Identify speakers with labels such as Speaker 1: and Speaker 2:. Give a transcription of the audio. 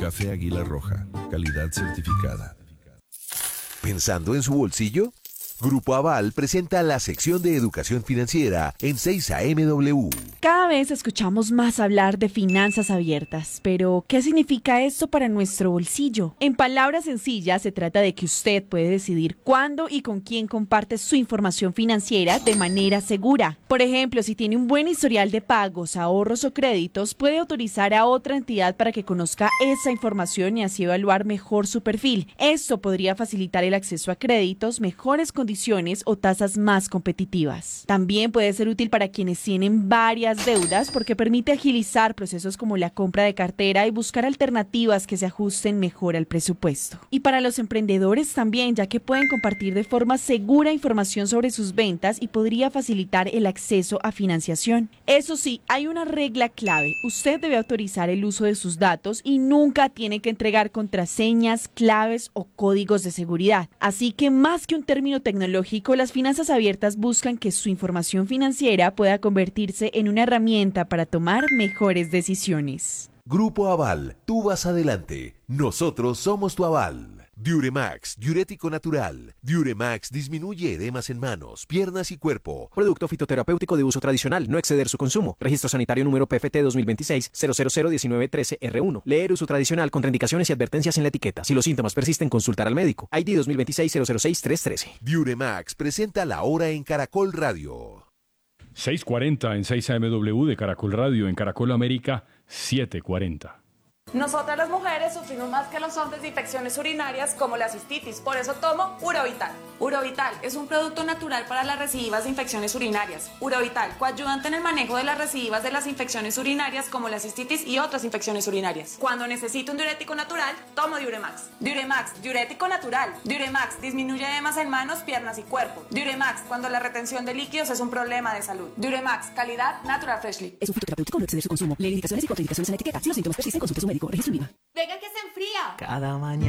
Speaker 1: Café Águila Roja, calidad certificada.
Speaker 2: ¿Pensando en su bolsillo? Grupo Aval presenta la sección de educación financiera en 6AMW.
Speaker 3: Cada vez escuchamos más hablar de finanzas abiertas, pero ¿qué significa esto para nuestro bolsillo? En palabras sencillas, se trata de que usted puede decidir cuándo y con quién comparte su información financiera de manera segura. Por ejemplo, si tiene un buen historial de pagos, ahorros o créditos, puede autorizar a otra entidad para que conozca esa información y así evaluar mejor su perfil. Esto podría facilitar el acceso a créditos, mejores condiciones o tasas más competitivas. También puede ser útil para quienes tienen varias deudas porque permite agilizar procesos como la compra de cartera y buscar alternativas que se ajusten mejor al presupuesto. Y para los emprendedores también, ya que pueden compartir de forma segura información sobre sus ventas y podría facilitar el acceso a financiación. Eso sí, hay una regla clave. Usted debe autorizar el uso de sus datos y nunca tiene que entregar contraseñas, claves o códigos de seguridad. Así que más que un término tecnológico, las finanzas abiertas buscan que su información financiera pueda convertirse en una herramienta para tomar mejores decisiones.
Speaker 2: Grupo Aval, tú vas adelante. Nosotros somos tu aval. Diuremax, diurético natural. Diuremax disminuye edemas en manos, piernas y cuerpo.
Speaker 4: Producto fitoterapéutico de uso tradicional, no exceder su consumo. Registro sanitario número PFT 2026-0001913R1. Leer uso tradicional, contraindicaciones y advertencias en la etiqueta. Si los síntomas persisten, consultar al médico. ID 2026-006-313.
Speaker 2: Diuremax presenta la hora en Caracol Radio.
Speaker 5: 6:40 en 6AMW de Caracol Radio, en Caracol América 7:40.
Speaker 6: Nosotras las mujeres sufrimos más que los hombres de infecciones urinarias como la cistitis, por eso tomo Urovital. Urovital es un producto natural para las recidivas de infecciones urinarias. Urovital, coayudante en el manejo de las recidivas de las infecciones urinarias como la cistitis y otras infecciones urinarias. Cuando necesito un diurético natural, tomo Diuremax. Diuremax, diurético natural. Diuremax, disminuye edemas en manos, piernas y cuerpo. Diuremax, cuando la retención de líquidos es un problema de salud. Diuremax, calidad Natural Freshly.
Speaker 7: Es un fitoterapéutico, no exceder su consumo. Lee indicaciones y contraindicaciones en la etiqueta. Si los síntomas persisten, consulte a su médico. Registro INVIMA.
Speaker 8: Venga que se enfría.
Speaker 9: Cada mañana